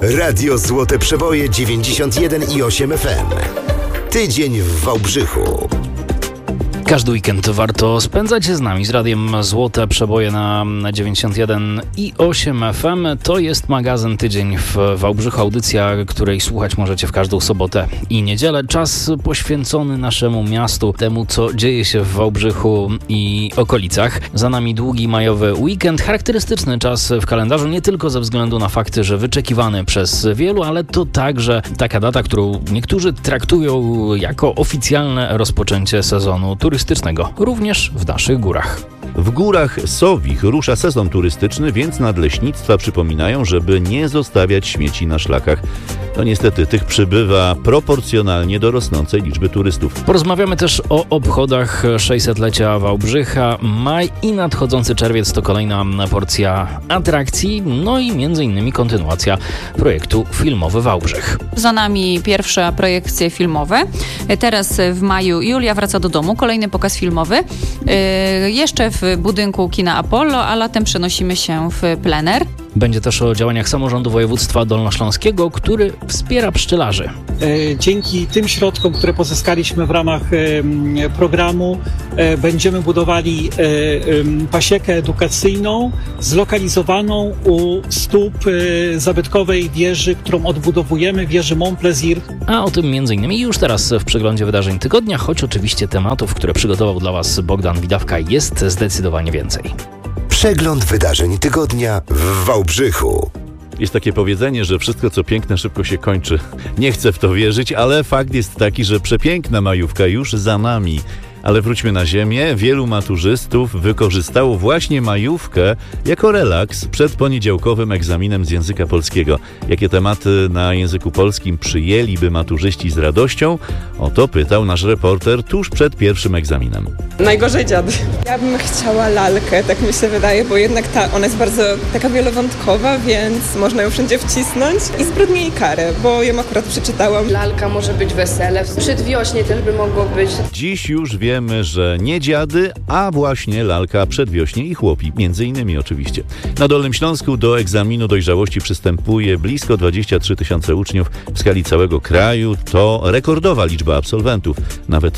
Radio Złote Przeboje 91,8 FM. Tydzień w Wałbrzychu. Każdy weekend warto spędzać z nami, z Radiem Złote Przeboje na 91,8 FM. To jest magazyn Tydzień w Wałbrzychu, audycja, której słuchać możecie w każdą sobotę i niedzielę. Czas poświęcony naszemu miastu, temu co dzieje się w Wałbrzychu i okolicach. Za nami długi majowy weekend, charakterystyczny czas w kalendarzu, nie tylko ze względu na fakty, że wyczekiwany przez wielu, ale to także taka data, którą niektórzy traktują jako oficjalne rozpoczęcie sezonu turystycznego, również w naszych górach. W górach Sowich rusza sezon turystyczny, więc nadleśnictwa przypominają, żeby nie zostawiać śmieci na szlakach. No niestety tych przybywa proporcjonalnie do rosnącej liczby turystów. Porozmawiamy też o obchodach 600-lecia Wałbrzycha. Maj i nadchodzący czerwiec to kolejna porcja atrakcji, no i m.in. kontynuacja projektu Filmowy Wałbrzych. Za nami pierwsze projekcje filmowe. Teraz w maju Julia wraca do domu, kolejny pokaz filmowy. Jeszcze w budynku kina Apollo, a latem przenosimy się w plener. Będzie też o działaniach samorządu województwa dolnośląskiego, który wspiera pszczelarzy. Dzięki tym środkom, które pozyskaliśmy w ramach programu, będziemy budowali pasiekę edukacyjną zlokalizowaną u stóp zabytkowej wieży, którą odbudowujemy, wieży Mont Plaisir. A o tym m.in. już teraz w przeglądzie wydarzeń tygodnia, choć oczywiście tematów, które przygotował dla Was Bogdan Widawka, jest zdecydowanie więcej. Przegląd wydarzeń tygodnia w Wałbrzychu. Jest takie powiedzenie, że wszystko co piękne szybko się kończy. Nie chcę w to wierzyć, ale fakt jest taki, że przepiękna majówka już za nami. Ale wróćmy na ziemię. Wielu maturzystów wykorzystało właśnie majówkę jako relaks przed poniedziałkowym egzaminem z języka polskiego. Jakie tematy na języku polskim przyjęliby maturzyści z radością? O to pytał nasz reporter tuż przed pierwszym egzaminem. Najgorzej dziady. Ja bym chciała lalkę, tak mi się wydaje, bo jednak ona jest bardzo taka wielowątkowa, więc można ją wszędzie wcisnąć i zbrodnię i karę, bo ją akurat przeczytałam. Lalka może być wesele, przedwiośnie też by mogło być. Dziś już wiemy, że nie dziady, a właśnie lalka, przedwiośnie i chłopi, między innymi oczywiście. Na Dolnym Śląsku do egzaminu dojrzałości przystępuje blisko 23 000 uczniów w skali całego kraju. To rekordowa liczba absolwentów, nawet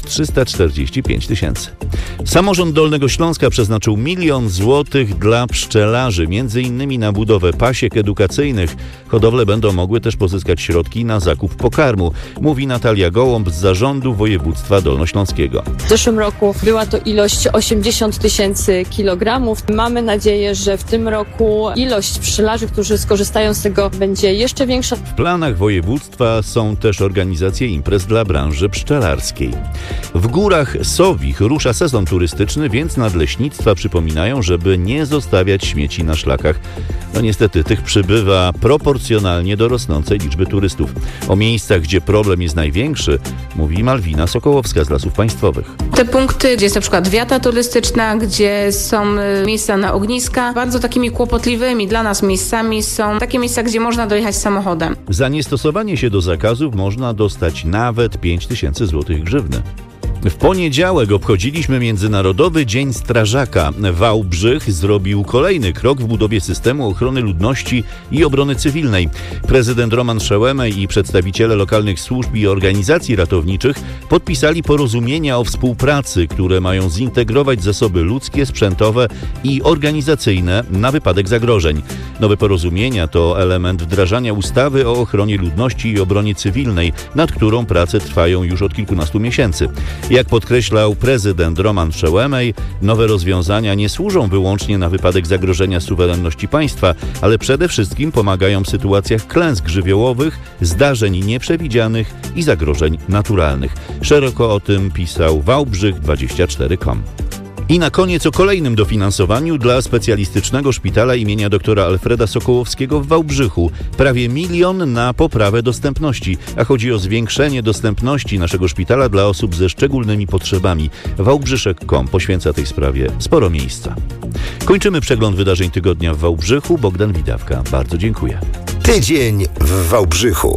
345 000. Samorząd Dolnego Śląska przeznaczył 1 000 000 złotych dla pszczelarzy, między innymi na budowę pasiek edukacyjnych. Hodowle będą mogły też pozyskać środki na zakup pokarmu, mówi Natalia Gołąb z Zarządu Województwa Dolnośląskiego. W zeszłym roku była to ilość 80 000 kilogramów. Mamy nadzieję, że w tym roku ilość pszczelarzy, którzy skorzystają z tego, będzie jeszcze większa. W planach województwa są też organizacje imprez dla branży pszczelarskiej. W górach Sowich rusza sezon turystyczny, więc nadleśnictwa przypominają, żeby nie zostawiać śmieci na szlakach. No niestety tych przybywa proporcjonalnie do rosnącej liczby turystów. O miejscach, gdzie problem jest największy, mówi Malwina Sokołowska z Lasów Państwowych. Te punkty, gdzie jest na przykład wiata turystyczna, gdzie są miejsca na ogniska, bardzo takimi kłopotliwymi dla nas miejscami są takie miejsca, gdzie można dojechać samochodem. Za niestosowanie się do zakazów można dostać nawet 5 000 złotych grzywny. W poniedziałek obchodziliśmy Międzynarodowy Dzień Strażaka. Wałbrzych zrobił kolejny krok w budowie systemu ochrony ludności i obrony cywilnej. Prezydent Roman Szełemej i przedstawiciele lokalnych służb i organizacji ratowniczych podpisali porozumienia o współpracy, które mają zintegrować zasoby ludzkie, sprzętowe i organizacyjne na wypadek zagrożeń. Nowe porozumienia to element wdrażania ustawy o ochronie ludności i obronie cywilnej, nad którą prace trwają już od kilkunastu miesięcy. Jak podkreślał prezydent Roman Szełemej, nowe rozwiązania nie służą wyłącznie na wypadek zagrożenia suwerenności państwa, ale przede wszystkim pomagają w sytuacjach klęsk żywiołowych, zdarzeń nieprzewidzianych i zagrożeń naturalnych. Szeroko o tym pisał Wałbrzych24.com. I na koniec o kolejnym dofinansowaniu dla specjalistycznego szpitala imienia doktora Alfreda Sokołowskiego w Wałbrzychu. Prawie 1 000 000 na poprawę dostępności, a chodzi o zwiększenie dostępności naszego szpitala dla osób ze szczególnymi potrzebami. Wałbrzyszek.com poświęca tej sprawie sporo miejsca. Kończymy przegląd wydarzeń tygodnia w Wałbrzychu. Bogdan Widawka. Bardzo dziękuję. Tydzień w Wałbrzychu.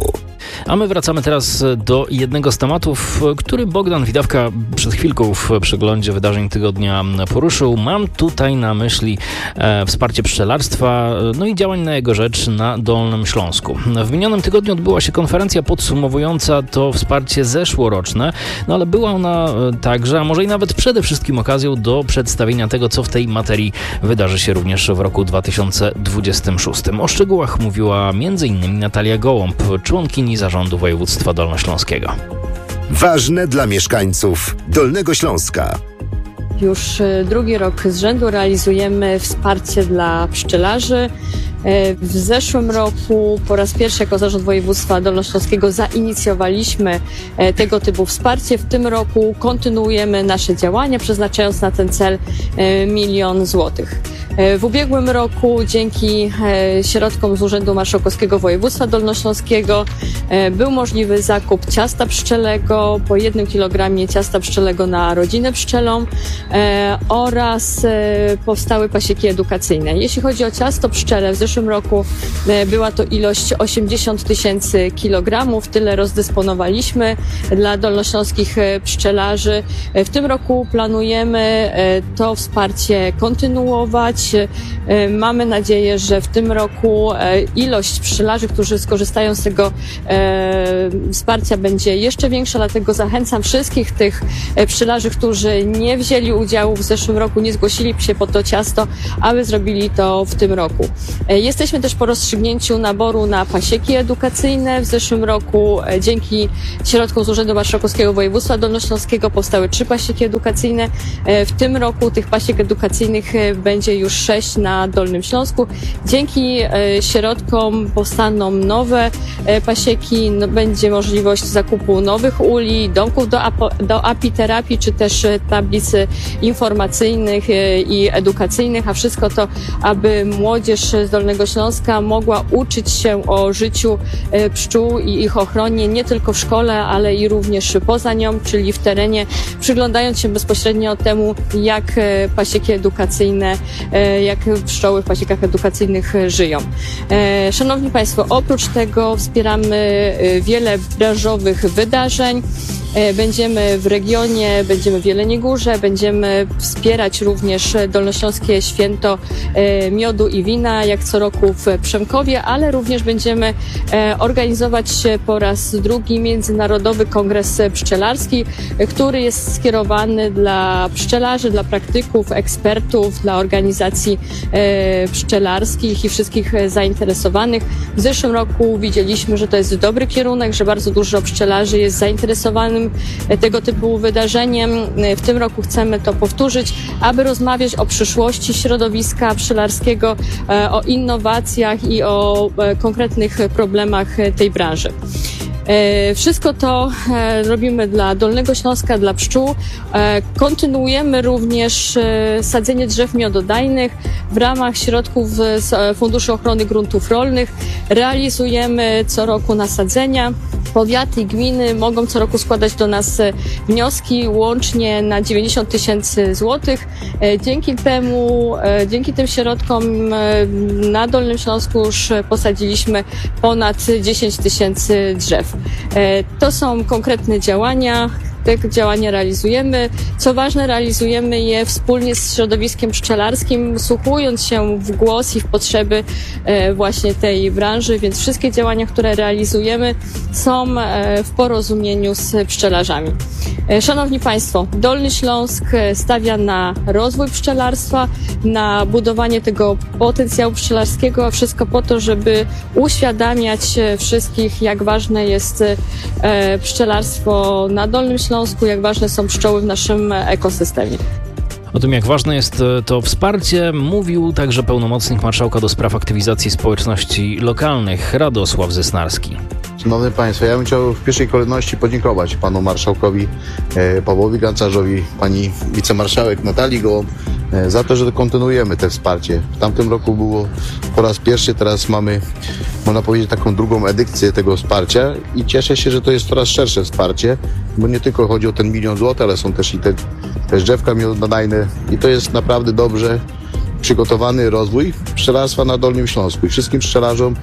A my wracamy teraz do jednego z tematów, który Bogdan Widawka przed chwilką w przeglądzie wydarzeń tygodnia poruszył. Mam tutaj na myśli wsparcie pszczelarstwa, no i działań na jego rzecz na Dolnym Śląsku. W minionym tygodniu odbyła się konferencja podsumowująca to wsparcie zeszłoroczne, no ale była ona także, a może i nawet przede wszystkim okazją do przedstawienia tego, co w tej materii wydarzy się również w roku 2026. O szczegółach mówiła m.in. Natalia Gołąb, członkini zarządu województwa dolnośląskiego. Ważne dla mieszkańców Dolnego Śląska. Już drugi rok z rzędu realizujemy wsparcie dla pszczelarzy. W zeszłym roku po raz pierwszy jako Zarząd Województwa Dolnośląskiego zainicjowaliśmy tego typu wsparcie. W tym roku kontynuujemy nasze działania, przeznaczając na ten cel 1 000 000 złotych. W ubiegłym roku dzięki środkom z Urzędu Marszałkowskiego Województwa Dolnośląskiego był możliwy zakup ciasta pszczelego po 1 kg ciasta pszczelego na rodzinę pszczelą oraz powstały pasieki edukacyjne. Jeśli chodzi o ciasto pszczele, w zeszłym roku była to ilość 80 000 kilogramów. Tyle rozdysponowaliśmy dla dolnośląskich pszczelarzy. W tym roku planujemy to wsparcie kontynuować. Mamy nadzieję, że w tym roku ilość pszczelarzy, którzy skorzystają z tego wsparcia, będzie jeszcze większa, dlatego zachęcam wszystkich tych pszczelarzy, którzy nie wzięli udziału w zeszłym roku, nie zgłosili się po to ciasto, aby zrobili to w tym roku. Jesteśmy też po rozstrzygnięciu naboru na pasieki edukacyjne. W zeszłym roku dzięki środkom z Urzędu Marszałkowskiego Województwa Dolnośląskiego powstały 3 pasieki edukacyjne. W tym roku tych pasiek edukacyjnych będzie już 6 na Dolnym Śląsku. Dzięki środkom powstaną nowe pasieki, będzie możliwość zakupu nowych uli, domków do apiterapii, czy też tablic informacyjnych i edukacyjnych, a wszystko to, aby młodzież z Dolnego Śląska mogła uczyć się o życiu pszczół i ich ochronie nie tylko w szkole, ale i również poza nią, czyli w terenie, przyglądając się bezpośrednio temu, jak pasieki edukacyjne, jak pszczoły w pasiekach edukacyjnych żyją. Szanowni Państwo, oprócz tego wspieramy wiele branżowych wydarzeń. Będziemy w regionie, będziemy w Jeleniej Górze, będziemy wspierać również Dolnośląskie Święto Miodu i Wina, jak co roku w Przemkowie, ale również będziemy organizować po raz drugi Międzynarodowy Kongres Pszczelarski, który jest skierowany dla pszczelarzy, dla praktyków, ekspertów, dla organizacji pszczelarskich i wszystkich zainteresowanych. W zeszłym roku widzieliśmy, że to jest dobry kierunek, że bardzo dużo pszczelarzy jest zainteresowanym tego typu wydarzeniem. W tym roku chcemy to powtórzyć, aby rozmawiać o przyszłości środowiska pszczelarskiego, o innowacjach i o konkretnych problemach tej branży. Wszystko to robimy dla Dolnego Śląska, dla pszczół. Kontynuujemy również sadzenie drzew miododajnych w ramach środków z Funduszu Ochrony Gruntów Rolnych. Realizujemy co roku nasadzenia. Powiaty i gminy mogą co roku składać do nas wnioski łącznie na 90 000 złotych. Dzięki tym środkom na Dolnym Śląsku już posadziliśmy ponad 10 000 drzew. To są konkretne działania. Te działania realizujemy. Co ważne, realizujemy je wspólnie z środowiskiem pszczelarskim, wsłuchując się w głos i w potrzeby właśnie tej branży, więc wszystkie działania, które realizujemy, są w porozumieniu z pszczelarzami. Szanowni Państwo, Dolny Śląsk stawia na rozwój pszczelarstwa, na budowanie tego potencjału pszczelarskiego, a wszystko po to, żeby uświadamiać wszystkich, jak ważne jest pszczelarstwo na Dolnym Śląsku, jak ważne są pszczoły w naszym ekosystemie. O tym, jak ważne jest to wsparcie, mówił także pełnomocnik marszałka do spraw aktywizacji społeczności lokalnych Radosław Zysnarski. Szanowni Państwo, ja bym chciał w pierwszej kolejności podziękować panu marszałkowi Pawłowi Gancarzowi, pani wicemarszałek Natalii Gołąb za to, że kontynuujemy te wsparcie. W tamtym roku było po raz pierwszy, teraz mamy, można powiedzieć, taką drugą edycję tego wsparcia i cieszę się, że to jest coraz szersze wsparcie, bo nie tylko chodzi o ten 1 000 000 złotych, ale są też i te drzewka miododajne i to jest naprawdę dobrze przygotowany rozwój pszczelarstwa na Dolnym Śląsku i wszystkim pszczelarzom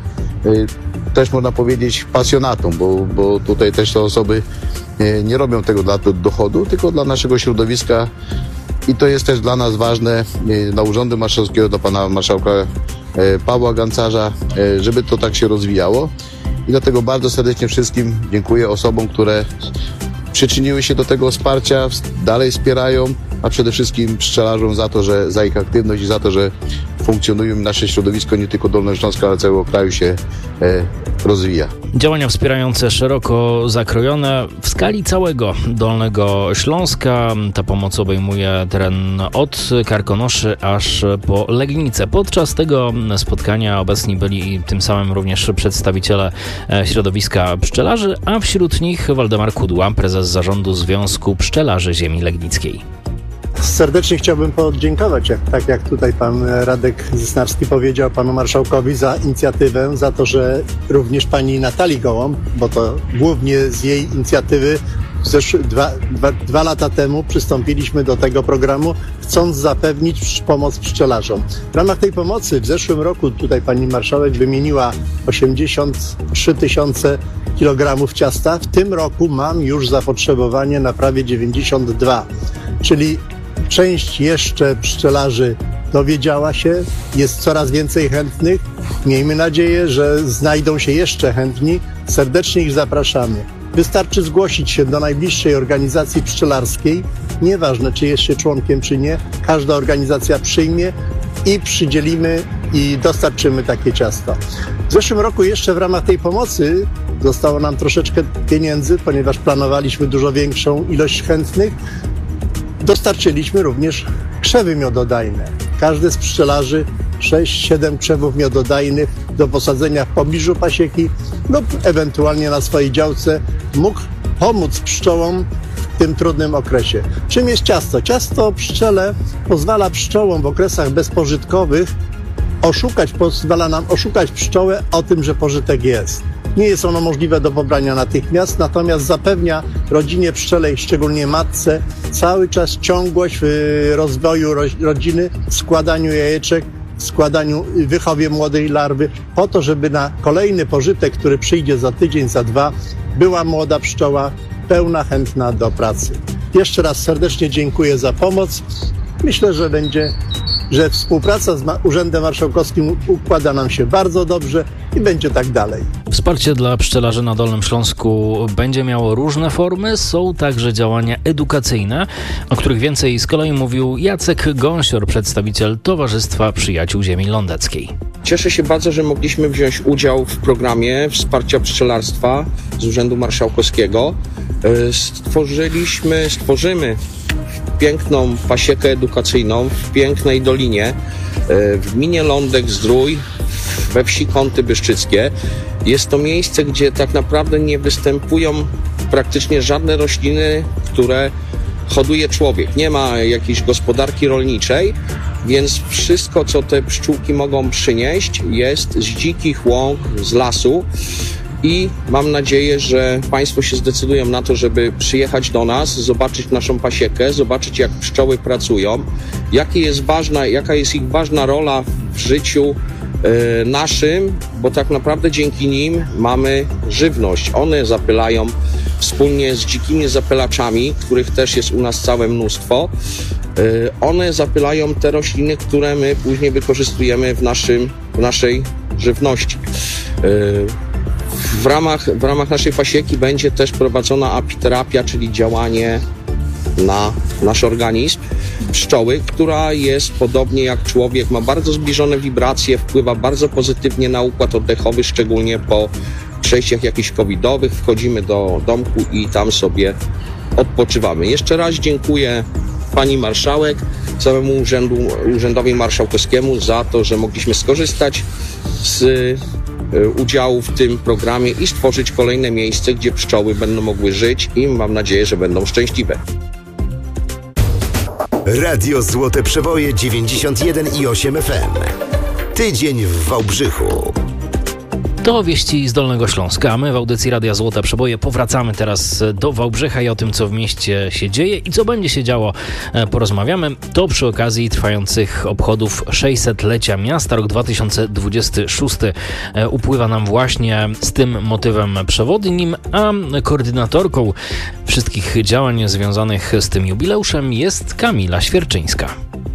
też można powiedzieć pasjonatom, bo tutaj też te osoby nie robią tego dla dochodu, tylko dla naszego środowiska i to jest też dla nas ważne, dla Urzędu Marszałkowskiego, dla pana marszałka Pawła Gancarza, żeby to tak się rozwijało i dlatego bardzo serdecznie wszystkim dziękuję osobom, które przyczyniły się do tego wsparcia, dalej wspierają, a przede wszystkim pszczelarzom za ich aktywność i za to, że funkcjonują nasze środowisko nie tylko Dolnośląska, ale całego kraju się rozwija. Działania wspierające szeroko zakrojone w skali całego Dolnego Śląska. Ta pomoc obejmuje teren od Karkonoszy aż po Legnicę. Podczas tego spotkania obecni byli tym samym również przedstawiciele środowiska pszczelarzy, a wśród nich Waldemar Kudła, prezes zarządu Związku Pszczelarzy Ziemi Legnickiej. Serdecznie chciałbym podziękować, tak jak tutaj pan Radek Zysnarski powiedział, panu marszałkowi za inicjatywę, za to, że również pani Natalii Gołąb, bo to głównie z jej inicjatywy dwa lata temu przystąpiliśmy do tego programu, chcąc zapewnić pomoc pszczelarzom. W ramach tej pomocy w zeszłym roku tutaj pani marszałek wymieniła 83 tysiące kilogramów ciasta. W tym roku mam już zapotrzebowanie na prawie 92, czyli część jeszcze pszczelarzy dowiedziała się, jest coraz więcej chętnych. Miejmy nadzieję, że znajdą się jeszcze chętni. Serdecznie ich zapraszamy. Wystarczy zgłosić się do najbliższej organizacji pszczelarskiej. Nieważne, czy jest się członkiem, czy nie. Każda organizacja przyjmie i przydzielimy i dostarczymy takie ciasta. W zeszłym roku jeszcze w ramach tej pomocy zostało nam troszeczkę pieniędzy, ponieważ planowaliśmy dużo większą ilość chętnych. Dostarczyliśmy również krzewy miododajne. Każdy z pszczelarzy 6-7 krzewów miododajnych do posadzenia w pobliżu pasieki lub ewentualnie na swojej działce mógł pomóc pszczołom w tym trudnym okresie. Czym jest ciasto? Ciasto pszczele pozwala pszczołom w okresach bezpożytkowych pozwala nam oszukać pszczołę o tym, że pożytek jest. Nie jest ono możliwe do pobrania natychmiast, natomiast zapewnia rodzinie pszczelej, szczególnie matce, cały czas ciągłość w rozwoju rodziny, w składaniu jajeczek, w wychowie młodej larwy, po to, żeby na kolejny pożytek, który przyjdzie za tydzień, za dwa, była młoda pszczoła pełna, chętna do pracy. Jeszcze raz serdecznie dziękuję za pomoc. Myślę, że współpraca z Urzędem Marszałkowskim układa nam się bardzo dobrze i będzie tak dalej. Wsparcie dla pszczelarzy na Dolnym Śląsku będzie miało różne formy. Są także działania edukacyjne, o których więcej z kolei mówił Jacek Gąsior, przedstawiciel Towarzystwa Przyjaciół Ziemi Lądeckiej. Cieszę się bardzo, że mogliśmy wziąć udział w programie wsparcia pszczelarstwa z Urzędu Marszałkowskiego. Stworzymy piękną pasiekę edukacyjną w pięknej dolinie, w gminie Lądek-Zdrój, we wsi Kąty Byszczyckie. Jest to miejsce, gdzie tak naprawdę nie występują praktycznie żadne rośliny, które hoduje człowiek. Nie ma jakiejś gospodarki rolniczej, więc wszystko, co te pszczółki mogą przynieść, jest z dzikich łąk, z lasu. I mam nadzieję, że Państwo się zdecydują na to, żeby przyjechać do nas, zobaczyć naszą pasiekę, zobaczyć, jak pszczoły pracują, jaka jest ich ważna rola w życiu naszym, bo tak naprawdę dzięki nim mamy żywność. One zapylają wspólnie z dzikimi zapylaczami, których też jest u nas całe mnóstwo. One zapylają te rośliny, które my później wykorzystujemy w naszej żywności. W ramach naszej pasieki będzie też prowadzona apiterapia, czyli działanie na nasz organizm pszczoły, która jest podobnie jak człowiek, ma bardzo zbliżone wibracje, wpływa bardzo pozytywnie na układ oddechowy, szczególnie po przejściach jakichś covidowych. Wchodzimy do domku i tam sobie odpoczywamy. Jeszcze raz dziękuję pani marszałek, całemu Urzędowi Marszałkowskiemu za to, że mogliśmy skorzystać z udziału w tym programie i stworzyć kolejne miejsce, gdzie pszczoły będą mogły żyć i mam nadzieję, że będą szczęśliwe. Radio Złote Przeboje 91,8 FM. Tydzień w Wałbrzychu. To wieści z Dolnego Śląska, a my w audycji Radia Złote Przeboje powracamy teraz do Wałbrzycha i o tym, co w mieście się dzieje i co będzie się działo, porozmawiamy. To przy okazji trwających obchodów 600-lecia miasta. Rok 2026 upływa nam właśnie z tym motywem przewodnim, a koordynatorką wszystkich działań związanych z tym jubileuszem jest Kamila Świerczyńska.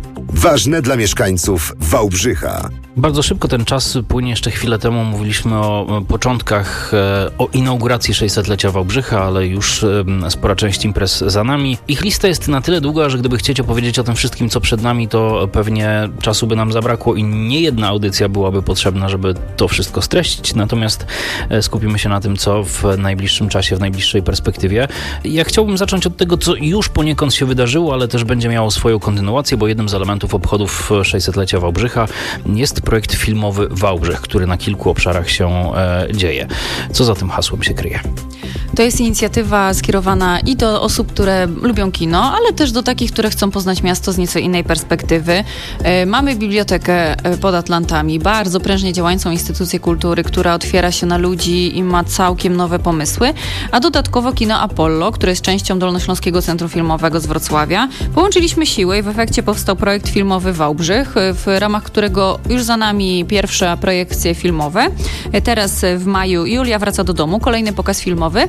Ważne dla mieszkańców Wałbrzycha. Bardzo szybko ten czas płynie. Jeszcze chwilę temu mówiliśmy o początkach, o inauguracji 600-lecia Wałbrzycha, ale już spora część imprez za nami. Ich lista jest na tyle długa, że gdyby chcieć opowiedzieć o tym wszystkim, co przed nami, to pewnie czasu by nam zabrakło i nie jedna audycja byłaby potrzebna, żeby to wszystko streścić. Natomiast skupimy się na tym, co w najbliższym czasie, w najbliższej perspektywie. Ja chciałbym zacząć od tego, co już poniekąd się wydarzyło, ale też będzie miało swoją kontynuację, bo jednym z elementów obchodów 600-lecia Wałbrzycha jest projekt filmowy Wałbrzych, który na kilku obszarach się dzieje. Co za tym hasłem się kryje? To jest inicjatywa skierowana i do osób, które lubią kino, ale też do takich, które chcą poznać miasto z nieco innej perspektywy. Mamy bibliotekę pod Atlantami, bardzo prężnie działającą instytucję kultury, która otwiera się na ludzi i ma całkiem nowe pomysły, a dodatkowo kino Apollo, które jest częścią Dolnośląskiego Centrum Filmowego z Wrocławia. Połączyliśmy siły i w efekcie powstał projekt filmowy Wałbrzych, w ramach którego już za nami pierwsze projekcje filmowe. Teraz w maju Julia wraca do domu, kolejny pokaz filmowy.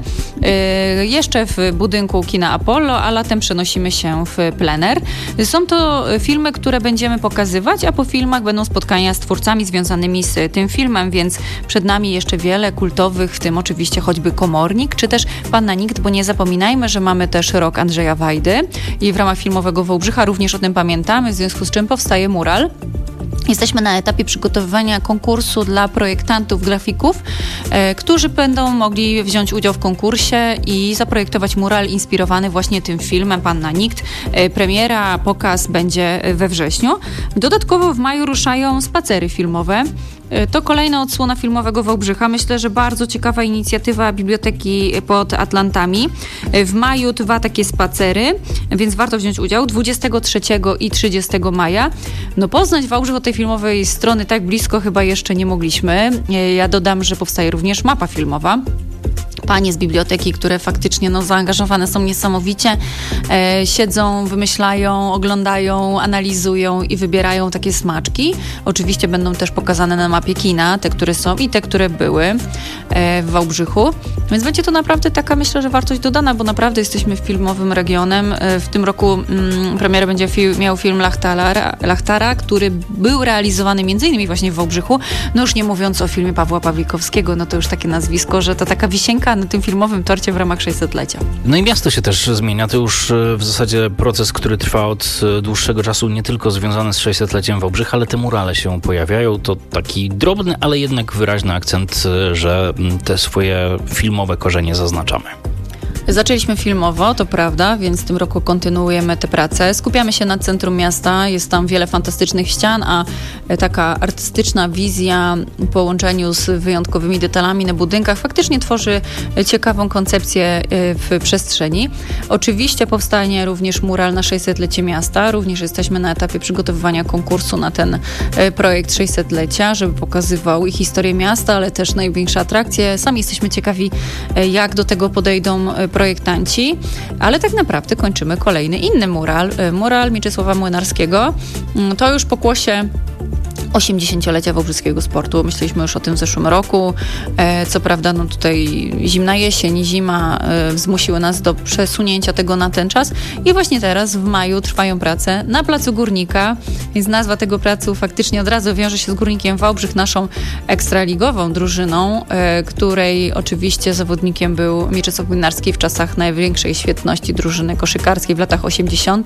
Jeszcze w budynku kina Apollo, a latem przenosimy się w plener. Są to filmy, które będziemy pokazywać, a po filmach będą spotkania z twórcami związanymi z tym filmem, więc przed nami jeszcze wiele kultowych, w tym oczywiście choćby Komornik, czy też Panna Nikt, bo nie zapominajmy, że mamy też rok Andrzeja Wajdy i w ramach filmowego Wałbrzycha również o tym pamiętamy, w związku z czym powstaje mural. Jesteśmy na etapie przygotowywania konkursu dla projektantów, grafików, którzy będą mogli wziąć udział w konkursie i zaprojektować mural inspirowany właśnie tym filmem Panna Nikt. Premiera, pokaz będzie we wrześniu. Dodatkowo w maju ruszają spacery filmowe. To kolejna odsłona filmowego Wałbrzycha. Myślę, że bardzo ciekawa inicjatywa Biblioteki pod Atlantami. W maju 2 takie spacery, więc warto wziąć udział. 23 i 30 maja. No poznać Wałbrzych od tej filmowej strony tak blisko chyba jeszcze nie mogliśmy. Ja dodam, że powstaje również mapa filmowa. Panie z biblioteki, które faktycznie zaangażowane są niesamowicie, siedzą, wymyślają, oglądają, analizują i wybierają takie smaczki. Oczywiście będą też pokazane na mapie kina, te, które są i te, które były w Wałbrzychu. Więc będzie to naprawdę taka, myślę, że wartość dodana, bo naprawdę jesteśmy filmowym regionem. W tym roku premierę będzie miał film Lachtara, który był realizowany m.in. właśnie w Wałbrzychu. No już nie mówiąc o filmie Pawła Pawlikowskiego, no to już takie nazwisko, że to taka wisienka na tym filmowym torcie w ramach 600-lecia. No i miasto się też zmienia. To już w zasadzie proces, który trwa od dłuższego czasu, nie tylko związany z 600-leciem Wałbrzycha, ale te murale się pojawiają. To taki drobny, ale jednak wyraźny akcent, że te swoje filmowe korzenie zaznaczamy. Zaczęliśmy filmowo, to prawda, więc w tym roku kontynuujemy tę pracę. Skupiamy się na centrum miasta, jest tam wiele fantastycznych ścian, a taka artystyczna wizja w połączeniu z wyjątkowymi detalami na budynkach faktycznie tworzy ciekawą koncepcję w przestrzeni. Oczywiście powstanie również mural na 600-lecie miasta. Również jesteśmy na etapie przygotowywania konkursu na ten projekt 600-lecia, żeby pokazywał i historię miasta, ale też największe atrakcje. Sami jesteśmy ciekawi, jak do tego podejdą projektanci, ale tak naprawdę kończymy kolejny inny mural Mieczysława Młynarskiego. To już pokłosie 80-lecia wałbrzyskiego sportu. Myśleliśmy już o tym w zeszłym roku. Co prawda, no tutaj zimna jesień i zima zmusiły nas do przesunięcia tego na ten czas. I właśnie teraz w maju trwają prace na Placu Górnika. Więc nazwa tego placu faktycznie od razu wiąże się z Górnikiem Wałbrzych, naszą ekstraligową drużyną, której oczywiście zawodnikiem był Mieczysław Młynarski w czasach największej świetności drużyny koszykarskiej w latach 80.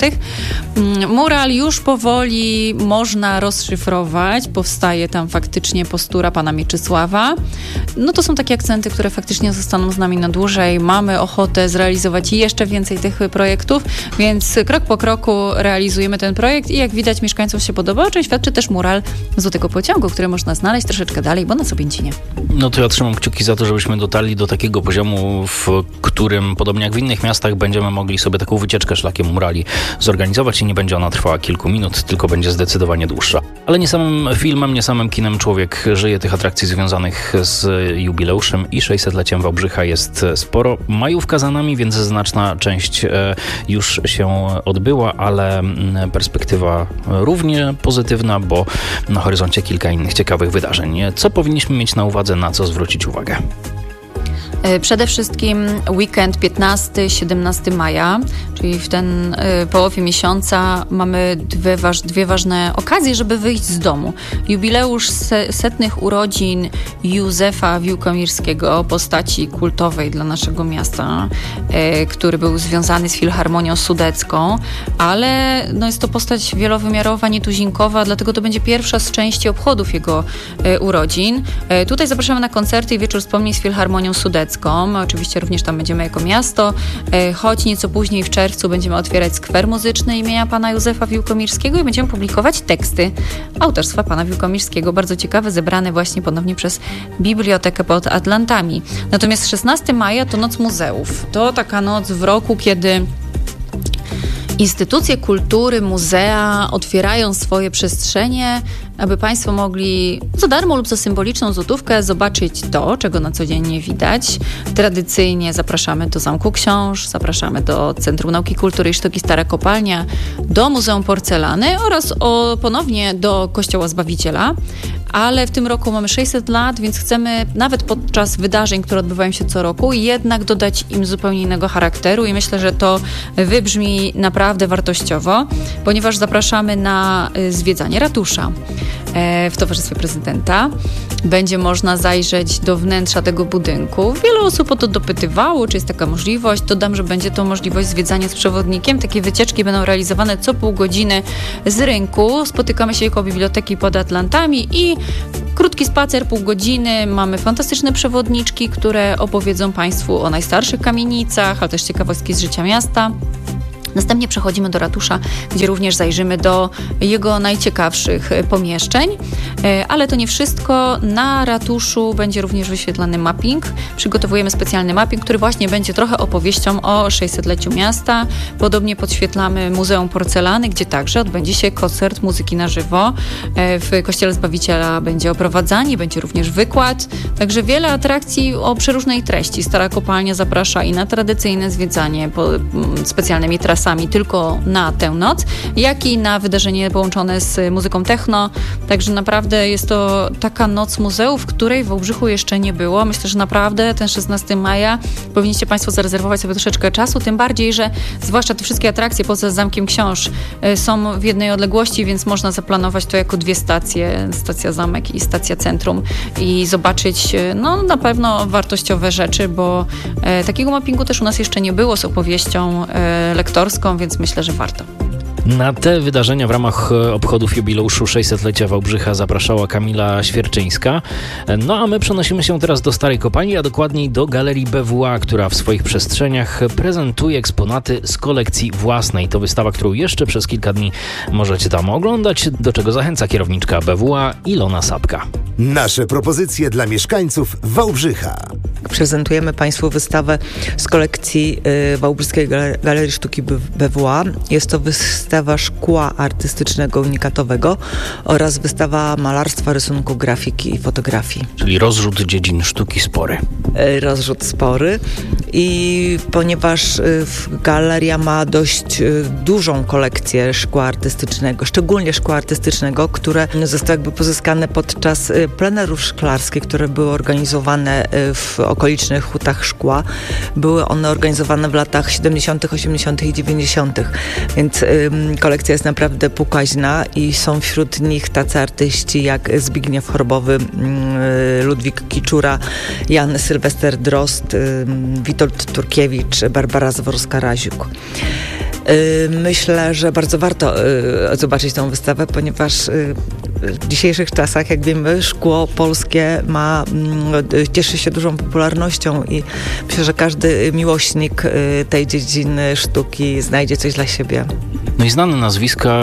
Mural już powoli można rozszyfrować. Powstaje tam faktycznie postura pana Mieczysława. No to są takie akcenty, które faktycznie zostaną z nami na dłużej. Mamy ochotę zrealizować jeszcze więcej tych projektów, więc krok po kroku realizujemy ten projekt i jak widać mieszkańcom się podoba, o czym świadczy też mural Złotego Pociągu, który można znaleźć troszeczkę dalej, bo na Sobięcinie. No to ja trzymam kciuki za to, żebyśmy dotarli do takiego poziomu, w którym podobnie jak w innych miastach będziemy mogli sobie taką wycieczkę szlakiem murali zorganizować i nie będzie ona trwała kilku minut, tylko będzie zdecydowanie dłuższa. Ale nie samym filmem, nie samym kinem człowiek żyje, tych atrakcji związanych z jubileuszem i 600-leciem Wałbrzycha jest sporo. Majówka za nami, więc znaczna część już się odbyła, ale perspektywa równie pozytywna, bo na horyzoncie kilka innych ciekawych wydarzeń. Co powinniśmy mieć na uwadze, na co zwrócić uwagę? Przede wszystkim weekend 15-17 maja, czyli w ten połowie miesiąca mamy dwie ważne okazje, żeby wyjść z domu. Jubileusz setnych urodzin Józefa Wiłkomirskiego, postaci kultowej dla naszego miasta, który był związany z Filharmonią Sudecką, ale jest to postać wielowymiarowa, nietuzinkowa, dlatego to będzie pierwsza z części obchodów jego urodzin. Tutaj zapraszamy na koncerty i wieczór wspomnień z Filharmonią Sudecką. Oczywiście również tam będziemy jako miasto, choć nieco później w czerwcu będziemy otwierać skwer muzyczny imienia pana Józefa Wiłkomirskiego i będziemy publikować teksty autorstwa pana Wiłkomirskiego, bardzo ciekawe, zebrane właśnie ponownie przez Bibliotekę pod Atlantami. Natomiast 16 maja to Noc Muzeów. To taka noc w roku, kiedy instytucje kultury, muzea otwierają swoje przestrzenie, aby Państwo mogli za darmo lub za symboliczną złotówkę zobaczyć to, czego na co dzień nie widać. Tradycyjnie zapraszamy do Zamku Książ, zapraszamy do Centrum Nauki, Kultury i Sztuki Stara Kopalnia, do Muzeum Porcelany oraz ponownie do Kościoła Zbawiciela. Ale w tym roku mamy 600 lat, więc chcemy nawet podczas wydarzeń, które odbywają się co roku, jednak dodać im zupełnie innego charakteru i myślę, że to wybrzmi naprawdę wartościowo, ponieważ zapraszamy na zwiedzanie ratusza w towarzystwie prezydenta. Będzie można zajrzeć do wnętrza tego budynku. Wiele osób o to dopytywało, czy jest taka możliwość. Dodam, że będzie to możliwość zwiedzania z przewodnikiem. Takie wycieczki będą realizowane co pół godziny z rynku. Spotykamy się koło Biblioteki pod Atlantami i krótki spacer, pół godziny. Mamy fantastyczne przewodniczki, które opowiedzą Państwu o najstarszych kamienicach, ale też ciekawostki z życia miasta. Następnie przechodzimy do ratusza, gdzie również zajrzymy do jego najciekawszych pomieszczeń. Ale to nie wszystko. Na ratuszu będzie również wyświetlany mapping. Przygotowujemy specjalny mapping, który właśnie będzie trochę opowieścią o 600-leciu miasta. Podobnie podświetlamy Muzeum Porcelany, gdzie także odbędzie się koncert muzyki na żywo. W Kościele Zbawiciela będzie oprowadzanie, będzie również wykład. Także wiele atrakcji o przeróżnej treści. Stara Kopalnia zaprasza i na tradycyjne zwiedzanie specjalnymi trasami tylko na tę noc, jak i na wydarzenie połączone z muzyką techno. Także naprawdę jest to taka noc muzeów, w której w Wałbrzychu jeszcze nie było. Myślę, że naprawdę ten 16 maja powinniście Państwo zarezerwować sobie troszeczkę czasu, tym bardziej, że zwłaszcza te wszystkie atrakcje poza Zamkiem Książ są w jednej odległości, więc można zaplanować to jako dwie stacje, stacja Zamek i stacja Centrum i zobaczyć na pewno wartościowe rzeczy, bo takiego mappingu też u nas jeszcze nie było z opowieścią lektorską, więc myślę, że warto. Na te wydarzenia w ramach obchodów jubileuszu 600-lecia Wałbrzycha zapraszała Kamila Świerczyńska. A my przenosimy się teraz do Starej Kopalni, a dokładniej do Galerii BWA, która w swoich przestrzeniach prezentuje eksponaty z kolekcji własnej. To wystawa, którą jeszcze przez kilka dni możecie tam oglądać, do czego zachęca kierowniczka BWA Ilona Sapka. Nasze propozycje dla mieszkańców Wałbrzycha. Prezentujemy Państwu wystawę z kolekcji Wałbrzyskiej Galerii Sztuki BWA. Jest to wystawa szkła artystycznego unikatowego oraz wystawa malarstwa, rysunku, grafiki i fotografii. Czyli rozrzut dziedzin sztuki spory. Rozrzut spory i ponieważ galeria ma dość dużą kolekcję szkła artystycznego, szczególnie szkła artystycznego, które zostały pozyskane podczas plenerów szklarskich, które były organizowane w okolicznych hutach szkła. Były one organizowane w latach 70., 80. i 90., więc kolekcja jest naprawdę pokaźna i są wśród nich tacy artyści jak Zbigniew Chorbowy, Ludwik Kiczura, Jan Sylwester Drozd, Witold Turkiewicz, Barbara Zworska-Raziuk. Myślę, że bardzo warto zobaczyć tę wystawę, ponieważ w dzisiejszych czasach, jak wiemy, szkło polskie cieszy się dużą popularnością i myślę, że każdy miłośnik tej dziedziny sztuki znajdzie coś dla siebie. No i znane nazwiska,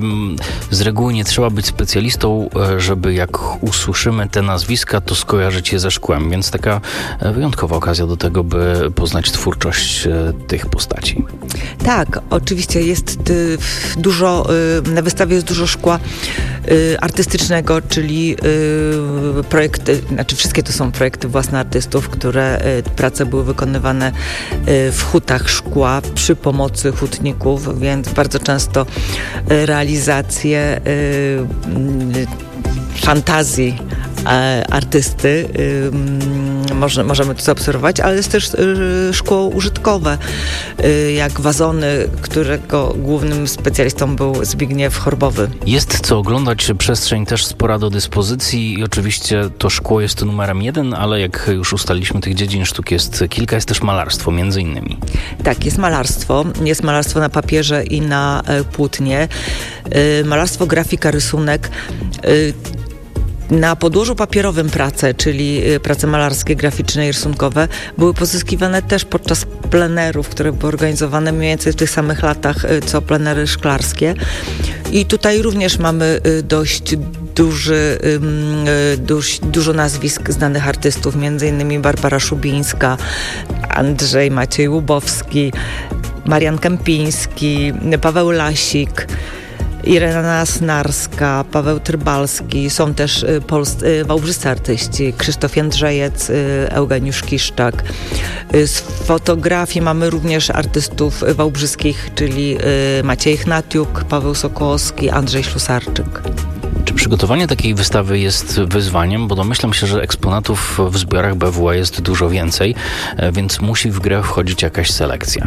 z reguły nie trzeba być specjalistą, żeby jak usłyszymy te nazwiska, to skojarzyć je ze szkłem, więc taka wyjątkowa okazja do tego, by poznać twórczość tych postaci. Tak, oczywiście jest dużo, na wystawie jest dużo szkła artystycznego, czyli projekty, znaczy wszystkie to są projekty własne artystów, które prace były wykonywane w hutach szkła przy pomocy hutników, więc bardzo często realizacje fantazji artysty możemy tu zaobserwować, ale jest też szkło użytkowe, jak wazony, którego głównym specjalistą był Zbigniew Horbowy. Jest co oglądać, przestrzeń też spora do dyspozycji i oczywiście to szkło jest numerem 1, ale jak już ustaliliśmy, tych dziedzin sztuki jest kilka, jest też malarstwo między innymi. Tak, jest malarstwo na papierze i na płótnie, malarstwo, grafika, rysunek. Na podłożu papierowym prace, czyli prace malarskie, graficzne i rysunkowe, były pozyskiwane też podczas plenerów, które były organizowane mniej więcej w tych samych latach, co plenery szklarskie. I tutaj również mamy dość dużo nazwisk znanych artystów, między innymi Barbara Szubińska, Andrzej Maciej Łubowski, Marian Kępiński, Paweł Lasik, Irena Snarska, Paweł Trybalski, są też wałbrzyscy artyści, Krzysztof Jędrzejec, Eugeniusz Kiszczak. Z fotografii mamy również artystów wałbrzyskich, czyli Maciej Chnatiuk, Paweł Sokołowski, Andrzej Ślusarczyk. Czy przygotowanie takiej wystawy jest wyzwaniem? Bo domyślam się, że eksponatów w zbiorach BWA jest dużo więcej, więc musi w grę wchodzić jakaś selekcja.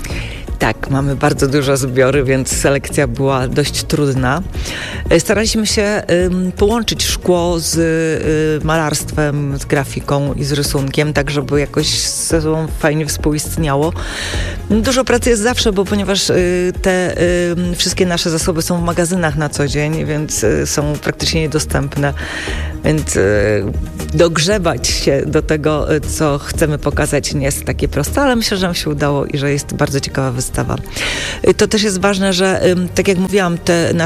Tak, mamy bardzo dużo zbiory, więc selekcja była dość trudna. Staraliśmy się połączyć szkło z malarstwem, z grafiką i z rysunkiem, tak żeby jakoś ze sobą fajnie współistniało. Dużo pracy jest zawsze, ponieważ te wszystkie nasze zasoby są w magazynach na co dzień, więc są praktycznie niedostępne. Więc dogrzebać się do tego, co chcemy pokazać, nie jest takie proste, ale myślę, że nam się udało i że jest bardzo ciekawa wystawa. To też jest ważne, że tak jak mówiłam,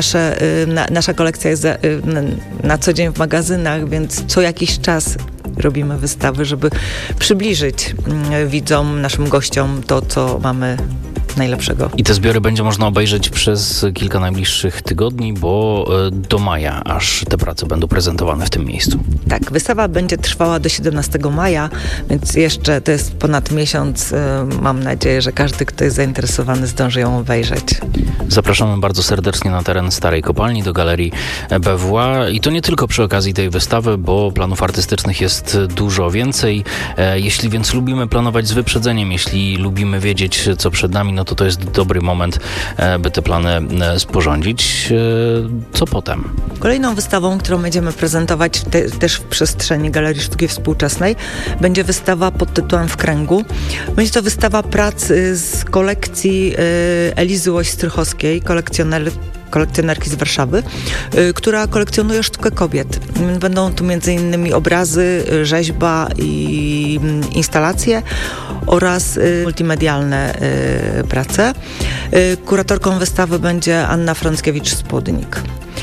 nasza kolekcja jest na co dzień w magazynach, więc co jakiś czas robimy wystawy, żeby przybliżyć widzom, naszym gościom to, co mamy najlepszego. I te zbiory będzie można obejrzeć przez kilka najbliższych tygodni, bo do maja aż te prace będą prezentowane w tym miejscu. Tak, wystawa będzie trwała do 17 maja, więc jeszcze to jest ponad miesiąc. Mam nadzieję, że każdy, kto jest zainteresowany, zdąży ją obejrzeć. Zapraszamy bardzo serdecznie na teren Starej Kopalni do Galerii BWA i to nie tylko przy okazji tej wystawy, bo planów artystycznych jest dużo więcej. Jeśli więc lubimy planować z wyprzedzeniem, jeśli lubimy wiedzieć, co przed nami, no to jest dobry moment, by te plany sporządzić. Co potem? Kolejną wystawą, którą będziemy prezentować też w przestrzeni Galerii Sztuki Współczesnej, będzie wystawa pod tytułem W kręgu. Będzie to wystawa prac z kolekcji Elizy Łoś-Strychowskiej, kolekcjonerki z Warszawy, która kolekcjonuje sztukę kobiet. Będą tu m.in. obrazy, rzeźba i instalacje oraz multimedialne prace. Kuratorką wystawy będzie Anna Frąckiewicz-Spódnik.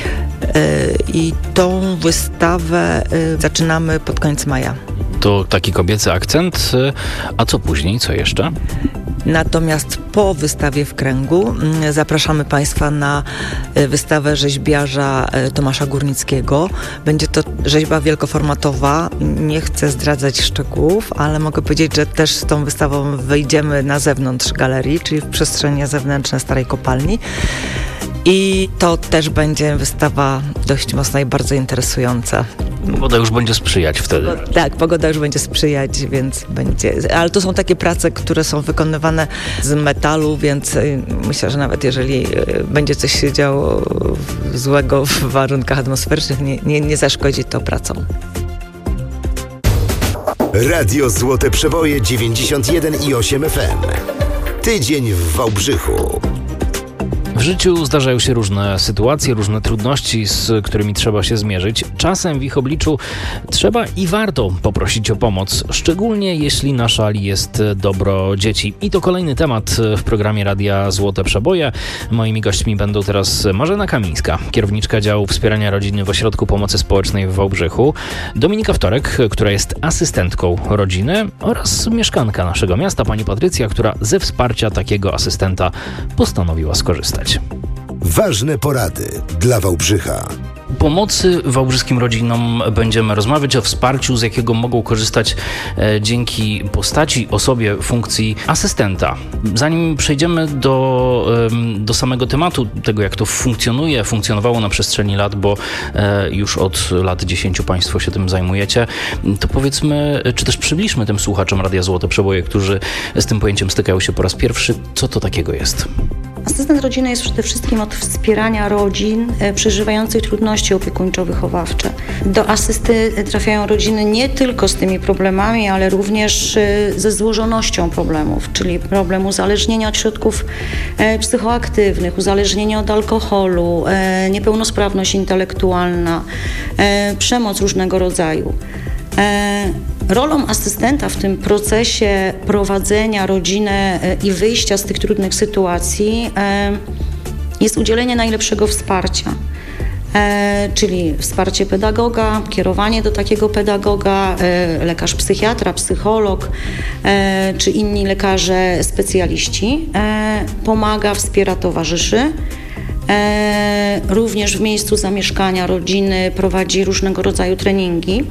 I tą wystawę zaczynamy pod koniec maja. To taki kobiecy akcent, a co później, co jeszcze? Natomiast po wystawie W kręgu zapraszamy Państwa na wystawę rzeźbiarza Tomasza Górnickiego. Będzie to rzeźba wielkoformatowa. Nie chcę zdradzać szczegółów, ale mogę powiedzieć, że też z tą wystawą wyjdziemy na zewnątrz galerii, czyli w przestrzenie zewnętrzne Starej Kopalni. I to też będzie wystawa dość mocna i bardzo interesująca. Pogoda już będzie sprzyjać wtedy. Tak, pogoda już będzie sprzyjać, więc będzie. Ale to są takie prace, które są wykonywane z metalu, więc myślę, że nawet jeżeli będzie coś się działo złego w warunkach atmosferycznych, nie zaszkodzi to pracom. Radio Złote Przeboje 91,8 FM. Tydzień w Wałbrzychu. W życiu zdarzają się różne sytuacje, różne trudności, z którymi trzeba się zmierzyć. Czasem w ich obliczu trzeba i warto poprosić o pomoc, szczególnie jeśli na szali jest dobro dzieci. I to kolejny temat w programie Radia Złote Przeboje. Moimi gośćmi będą teraz Marzena Kamińska, kierowniczka działu wspierania rodziny w Ośrodku Pomocy Społecznej w Wałbrzychu, Dominika Wtorek, która jest asystentką rodziny, oraz mieszkanka naszego miasta, pani Patrycja, która ze wsparcia takiego asystenta postanowiła skorzystać. Ważne porady dla Wałbrzycha. pomocy wałbrzyskim rodzinom będziemy rozmawiać, o wsparciu, z jakiego mogą korzystać dzięki postaci, osobie, funkcji asystenta. Zanim przejdziemy do samego tematu, tego jak to funkcjonowało na przestrzeni lat, bo już od lat 10 Państwo się tym zajmujecie, to powiedzmy, czy też przybliżmy tym słuchaczom Radia Złote Przeboje, którzy z tym pojęciem stykają się po raz pierwszy, co to takiego jest. Asystent rodziny jest przede wszystkim od wspierania rodzin przeżywających trudności opiekuńczo-wychowawcze. Do asysty trafiają rodziny nie tylko z tymi problemami, ale również ze złożonością problemów, czyli problem uzależnienia od środków psychoaktywnych, uzależnienie od alkoholu, niepełnosprawność intelektualna, przemoc różnego rodzaju. Rolą asystenta w tym procesie prowadzenia rodziny i wyjścia z tych trudnych sytuacji jest udzielenie najlepszego wsparcia, czyli wsparcie pedagoga, kierowanie do takiego pedagoga, lekarz psychiatra, psycholog czy inni lekarze specjaliści. Pomaga, wspiera, towarzyszy. Również w miejscu zamieszkania rodziny prowadzi różnego rodzaju treningi.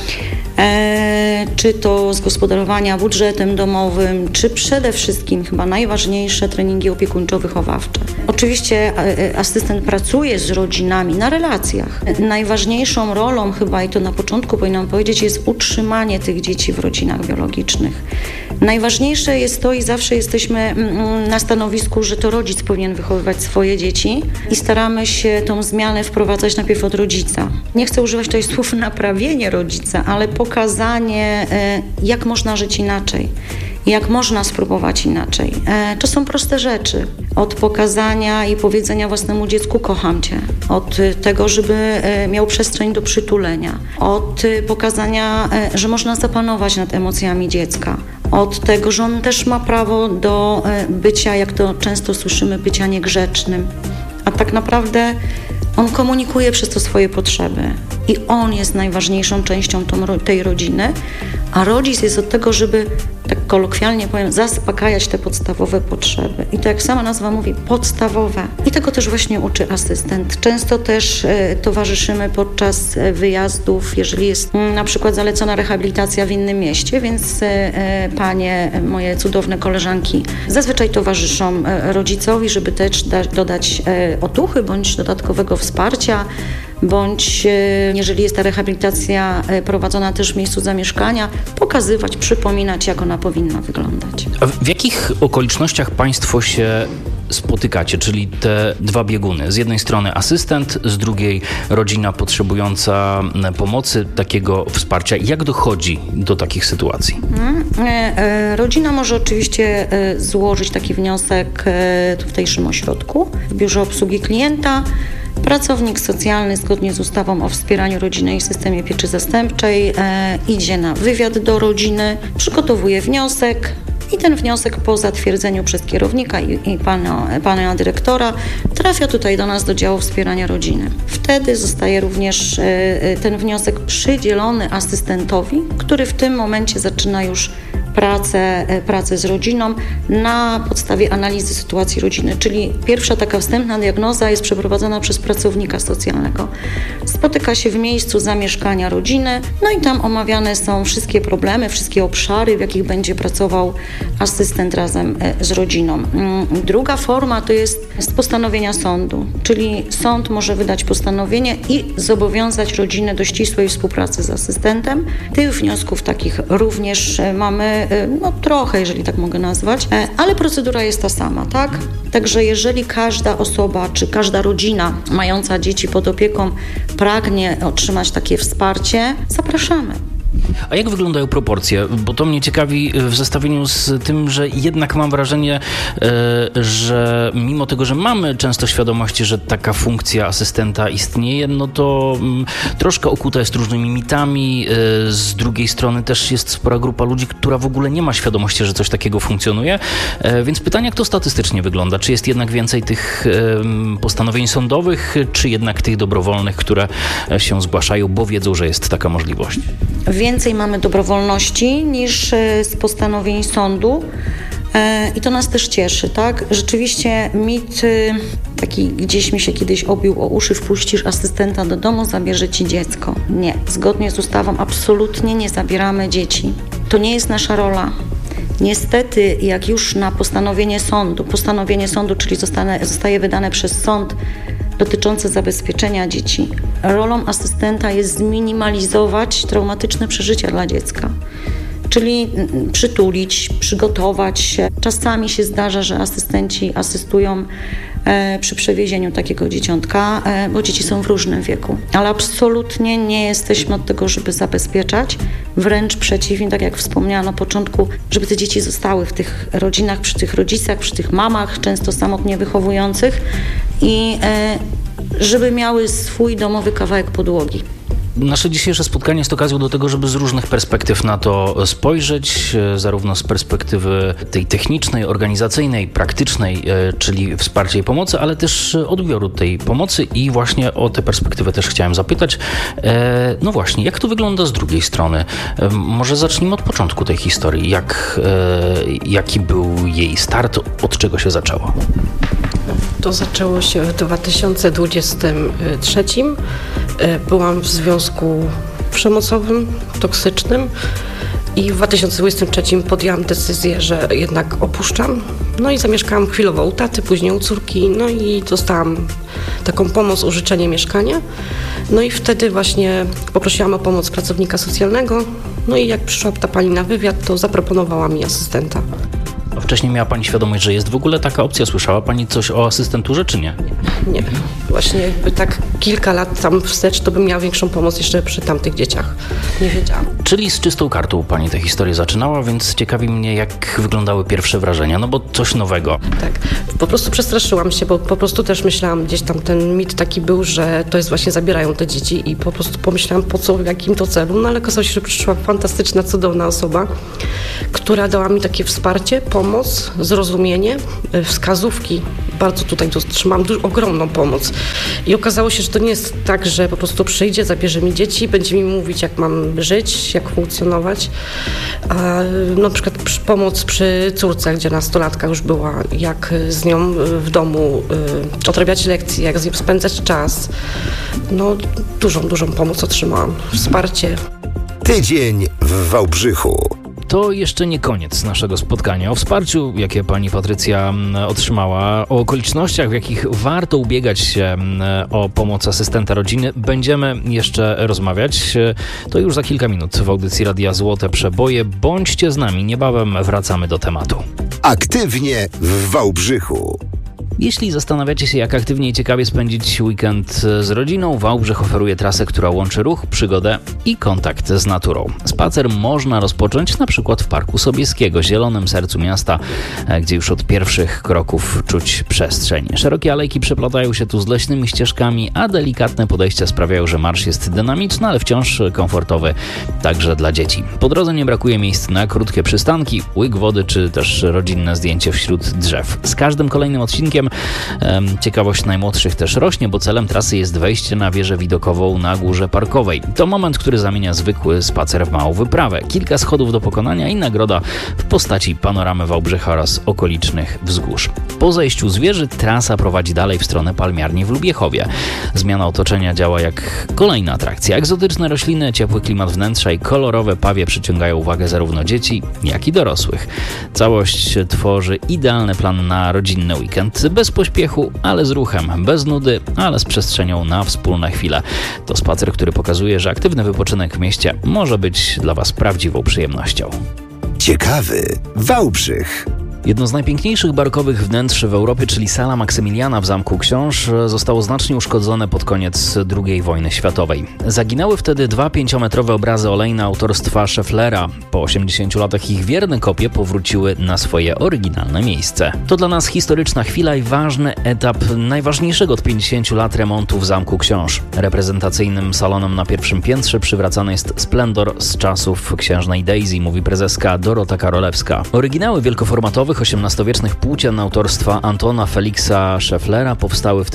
Czy to z gospodarowania budżetem domowym, czy przede wszystkim chyba najważniejsze treningi opiekuńczo-wychowawcze. Oczywiście asystent pracuje z rodzinami na relacjach. Najważniejszą rolą chyba, i to na początku powinnam powiedzieć, jest utrzymanie tych dzieci w rodzinach biologicznych. Najważniejsze jest to i zawsze jesteśmy na stanowisku, że to rodzic powinien wychowywać swoje dzieci i staramy się tą zmianę wprowadzać najpierw od rodzica. Nie chcę używać tutaj słów naprawienie rodzica, ale pokazanie, jak można żyć inaczej, jak można spróbować inaczej. To są proste rzeczy. Od pokazania i powiedzenia własnemu dziecku kocham cię, od tego, żeby miał przestrzeń do przytulenia, od pokazania, że można zapanować nad emocjami dziecka, od tego, że on też ma prawo do bycia, jak to często słyszymy, bycia niegrzecznym. A tak naprawdę on komunikuje przez to swoje potrzeby i on jest najważniejszą częścią tej rodziny, a rodzic jest od tego, żeby, tak kolokwialnie powiem, zaspokajać te podstawowe potrzeby. I to, jak sama nazwa mówi, podstawowe. I tego też właśnie uczy asystent. Często też towarzyszymy podczas wyjazdów, jeżeli jest na przykład zalecona rehabilitacja w innym mieście, więc panie, moje cudowne koleżanki, zazwyczaj towarzyszą rodzicowi, żeby też dodać otuchy bądź dodatkowego wsparcia, bądź jeżeli jest ta rehabilitacja prowadzona też w miejscu zamieszkania, pokazywać, przypominać, jak ona powinna wyglądać. A w jakich okolicznościach Państwo się spotykacie, czyli te dwa bieguny? Z jednej strony asystent, z drugiej rodzina potrzebująca pomocy, takiego wsparcia. Jak dochodzi do takich sytuacji? Rodzina może oczywiście złożyć taki wniosek w tutejszym ośrodku, w biurze obsługi klienta. Pracownik socjalny zgodnie z ustawą o wspieraniu rodziny i systemie pieczy zastępczej idzie na wywiad do rodziny, przygotowuje wniosek i ten wniosek po zatwierdzeniu przez kierownika i pana dyrektora trafia tutaj do nas do działu wspierania rodziny. Wtedy zostaje również ten wniosek przydzielony asystentowi, który w tym momencie zaczyna już pracę z rodziną na podstawie analizy sytuacji rodziny, czyli pierwsza taka wstępna diagnoza jest przeprowadzona przez pracownika socjalnego. Spotyka się w miejscu zamieszkania rodziny, no i tam omawiane są wszystkie problemy, wszystkie obszary, w jakich będzie pracował asystent razem z rodziną. Druga forma to jest z postanowienia sądu, czyli sąd może wydać postanowienie i zobowiązać rodzinę do ścisłej współpracy z asystentem. Tych wniosków takich również mamy trochę, jeżeli tak mogę nazwać, ale procedura jest ta sama, tak? Także jeżeli każda osoba, czy każda rodzina mająca dzieci pod opieką pragnie otrzymać takie wsparcie, zapraszamy. A jak wyglądają proporcje? Bo to mnie ciekawi w zestawieniu z tym, że jednak mam wrażenie, że mimo tego, że mamy często świadomości, że taka funkcja asystenta istnieje, no to troszkę okuta jest różnymi mitami. Z drugiej strony też jest spora grupa ludzi, która w ogóle nie ma świadomości, że coś takiego funkcjonuje. Więc pytanie, jak to statystycznie wygląda? Czy jest jednak więcej tych postanowień sądowych, czy jednak tych dobrowolnych, które się zgłaszają, bo wiedzą, że jest taka możliwość? Więcej mamy dobrowolności niż z postanowień sądu. I to nas też cieszy, tak? Rzeczywiście mit taki gdzieś mi się kiedyś obił o uszy, wpuścisz asystenta do domu, zabierze ci dziecko. Nie, zgodnie z ustawą absolutnie nie zabieramy dzieci. To nie jest nasza rola. Niestety, jak już na postanowienie sądu, czyli zostaje wydane przez sąd dotyczące zabezpieczenia dzieci, rolą asystenta jest zminimalizować traumatyczne przeżycia dla dziecka. Czyli przytulić, przygotować się. Czasami się zdarza, że asystenci asystują przy przewiezieniu takiego dzieciątka, bo dzieci są w różnym wieku. Ale absolutnie nie jesteśmy od tego, żeby zabezpieczać. Wręcz przeciwnie, tak jak wspomniałam na początku, żeby te dzieci zostały w tych rodzinach, przy tych rodzicach, przy tych mamach, często samotnie wychowujących i żeby miały swój domowy kawałek podłogi. Nasze dzisiejsze spotkanie jest okazją do tego, żeby z różnych perspektyw na to spojrzeć, zarówno z perspektywy tej technicznej, organizacyjnej, praktycznej, czyli wsparcia i pomocy, ale też odbioru tej pomocy i właśnie o tę perspektywę też chciałem zapytać. No właśnie, jak to wygląda z drugiej strony? Może zacznijmy od początku tej historii. Jaki był jej start? Od czego się zaczęło? To zaczęło się w 2023. Byłam w związku przemocowym, toksycznym i w 2023 podjęłam decyzję, że jednak opuszczam. No i zamieszkałam chwilowo u taty, później u córki, no i dostałam taką pomoc, użyczenie mieszkania. No i wtedy właśnie poprosiłam o pomoc pracownika socjalnego. No i jak przyszła ta pani na wywiad, to zaproponowała mi asystenta. A wcześniej miała pani świadomość, że jest w ogóle taka opcja? Słyszała pani coś o asystenturze, czy nie? Nie. Właśnie jakby tak kilka lat tam wstecz, to bym miała większą pomoc jeszcze przy tamtych dzieciach. Nie wiedziałam. Czyli z czystą kartą pani tę historię zaczynała, więc ciekawi mnie, jak wyglądały pierwsze wrażenia, no bo coś nowego. Tak. Po prostu przestraszyłam się, bo po prostu też myślałam, gdzieś tam ten mit taki był, że to jest właśnie zabierają te dzieci i po prostu pomyślałam, po co, w jakim to celu, no ale okazało się, że przyszła fantastyczna, cudowna osoba, która dała mi takie wsparcie, pomoc, zrozumienie, wskazówki. Bardzo tutaj otrzymałam ogromną pomoc. I okazało się, że to nie jest tak, że po prostu przyjdzie, zabierze mi dzieci, będzie mi mówić, jak mam żyć, jak funkcjonować. Na przykład pomoc przy córce, gdzie nastolatka już była, jak z nią w domu odrabiać lekcje, jak z nią spędzać czas. No, dużą pomoc otrzymałam. Wsparcie. Tydzień w Wałbrzychu. To jeszcze nie koniec naszego spotkania. O wsparciu, jakie pani Patrycja otrzymała, o okolicznościach, w jakich warto ubiegać się o pomoc asystenta rodziny, będziemy jeszcze rozmawiać. To już za kilka minut w audycji Radia Złote Przeboje. Bądźcie z nami, niebawem wracamy do tematu. Aktywnie w Wałbrzychu. Jeśli zastanawiacie się, jak aktywnie i ciekawie spędzić weekend z rodziną, Wałbrzych oferuje trasę, która łączy ruch, przygodę i kontakt z naturą. Spacer można rozpocząć na przykład w Parku Sobieskiego, zielonym sercu miasta, gdzie już od pierwszych kroków czuć przestrzeń. Szerokie alejki przeplatają się tu z leśnymi ścieżkami, a delikatne podejścia sprawiają, że marsz jest dynamiczny, ale wciąż komfortowy, także dla dzieci. Po drodze nie brakuje miejsc na krótkie przystanki, łyk wody czy też rodzinne zdjęcie wśród drzew. Z każdym kolejnym odcinkiem ciekawość najmłodszych też rośnie, bo celem trasy jest wejście na wieżę widokową na Górze Parkowej. To moment, który zamienia zwykły spacer w małą wyprawę. Kilka schodów do pokonania i nagroda w postaci panoramy Wałbrzycha oraz okolicznych wzgórz. Po zejściu z wieży trasa prowadzi dalej w stronę palmiarni w Lubiechowie. Zmiana otoczenia działa jak kolejna atrakcja. Egzotyczne rośliny, ciepły klimat wnętrza i kolorowe pawie przyciągają uwagę zarówno dzieci, jak i dorosłych. Całość tworzy idealny plan na rodzinny weekend. Bez pośpiechu, ale z ruchem, bez nudy, ale z przestrzenią na wspólne chwile. To spacer, który pokazuje, że aktywny wypoczynek w mieście może być dla Was prawdziwą przyjemnością. Ciekawy Wałbrzych. Jedno z najpiękniejszych barokowych wnętrz w Europie, czyli Sala Maksymiliana w Zamku Książ, zostało znacznie uszkodzone pod koniec II wojny światowej. Zaginęły wtedy 2 5-metrowe obrazy olejne autorstwa Schefflera. Po 80 latach ich wierne kopie powróciły na swoje oryginalne miejsce. To dla nas historyczna chwila i ważny etap najważniejszego od 50 lat remontu w Zamku Książ. Reprezentacyjnym salonem na pierwszym piętrze przywracany jest splendor z czasów księżnej Daisy, mówi prezeska Dorota Karolewska. Oryginały wielkoformatowych nowych XVIII-wiecznych płócien autorstwa Antona Felixa Schefflera powstały w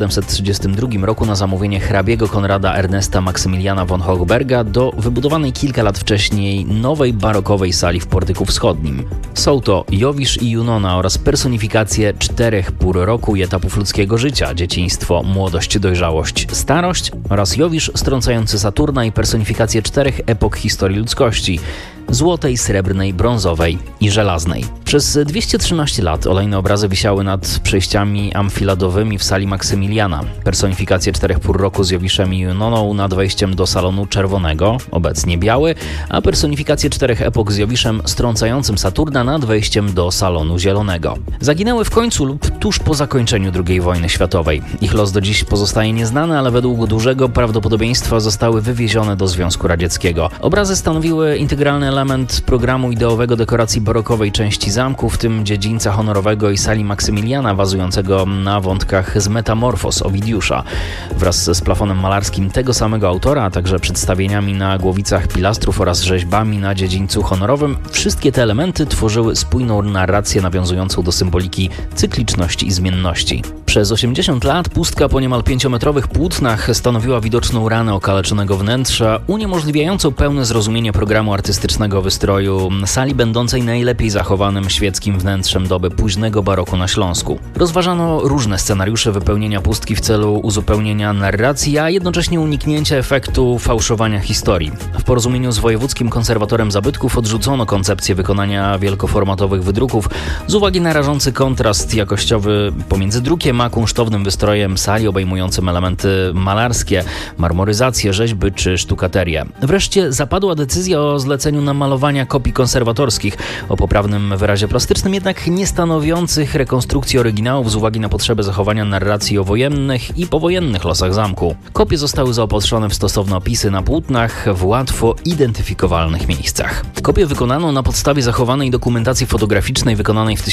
1732 roku na zamówienie hrabiego Konrada Ernesta Maksymiliana von Hochberga do wybudowanej kilka lat wcześniej nowej barokowej sali w portyku wschodnim. Są to Jowisz i Junona oraz personifikacje 4 pór roku i etapów ludzkiego życia: dzieciństwo, młodość, dojrzałość, starość oraz Jowisz strącający Saturna i personifikacje 4 epok historii ludzkości: złotej, srebrnej, brązowej i żelaznej. Przez 213 lat olejne obrazy wisiały nad przejściami amfiladowymi w sali Maksymiliana. Personifikacje 4 pór roku z Jowiszem i Junoną nad wejściem do salonu czerwonego, obecnie biały, a personifikacje 4 epok z Jowiszem strącającym Saturna nad wejściem do salonu zielonego. Zaginęły w końcu lub tuż po zakończeniu II wojny światowej. Ich los do dziś pozostaje nieznany, ale według dużego prawdopodobieństwa zostały wywiezione do Związku Radzieckiego. Obrazy stanowiły integralny element programu ideowego dekoracji barokowej części zamku, w tym dziedzińca honorowego i sali Maksymiliana, bazującego na wątkach z Metamorfos Owidiusza. Wraz z plafonem malarskim tego samego autora, a także przedstawieniami na głowicach pilastrów oraz rzeźbami na dziedzińcu honorowym, wszystkie te elementy tworzyły spójną narrację nawiązującą do symboliki cykliczności i zmienności. Przez 80 lat pustka po niemal 5-metrowych płótnach stanowiła widoczną ranę okaleczonego wnętrza, uniemożliwiającą pełne zrozumienie programu artystycznego wystroju sali będącej najlepiej zachowanym świeckim wnętrzem doby późnego baroku na Śląsku. Rozważano różne scenariusze wypełnienia pustki w celu uzupełnienia narracji, a jednocześnie uniknięcia efektu fałszowania historii. W porozumieniu z Wojewódzkim Konserwatorem Zabytków odrzucono koncepcję wykonania wielkoformatowych wydruków z uwagi na rażący kontrast jakościowy pomiędzy drukiem a kunsztownym wystrojem sali obejmującym elementy malarskie, marmoryzację, rzeźby czy sztukaterię. Wreszcie zapadła decyzja o zleceniu namalowania kopii konserwatorskich o poprawnym wyrazie plastycznym, jednak nie stanowiących rekonstrukcji oryginałów z uwagi na potrzebę zachowania narracji o wojennych i powojennych losach zamku. Kopie zostały zaopatrzone w stosowne opisy na płótnach w łatwo identyfikowalnych miejscach. Kopię wykonano na podstawie zachowanej dokumentacji fotograficznej wykonanej w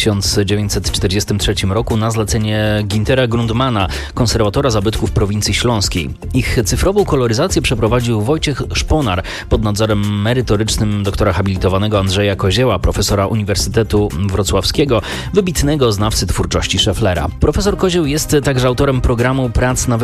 1943 roku na zlecenie Gintera Grundmana, konserwatora zabytków prowincji śląskiej. Ich cyfrową koloryzację przeprowadził Wojciech Szponar pod nadzorem merytorycznym doktora habilitowanego Andrzeja Kozieła, profesora Uniwersytetu Wrocławskiego, wybitnego znawcy twórczości Schefflera. Profesor Kozieł jest także autorem programu prac na